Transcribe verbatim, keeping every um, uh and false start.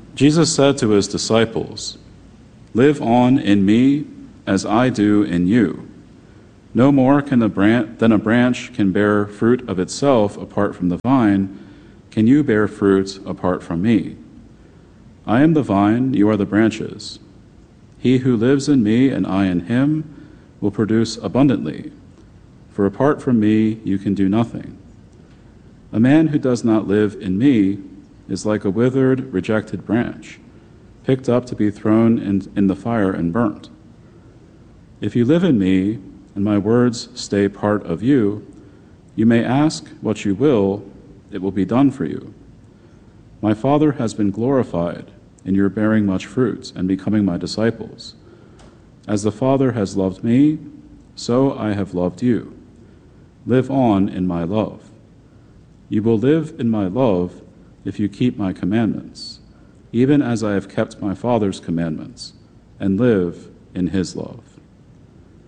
Jesus said to his disciples, "Live on in me as I do in you. No more can a branch, than a branch can bear fruit of itself apart from the vine, can you bear fruit apart from me. I am the vine, you are the branches. He who lives in me and I in him will produce abundantly, for apart from me you can do nothing. A man who does not live in me is like a withered, rejected branch, picked up to be thrown in, in the fire and burnt. If you live in me, and my words stay part of you, you may ask what you will, it will be done for you. My Father has been glorified in your bearing much fruit and becoming my disciples. As the Father has loved me, so I have loved you. Live on in my love. You will live in my love if you keep my commandments, even as I have kept my Father's commandments and live in his love.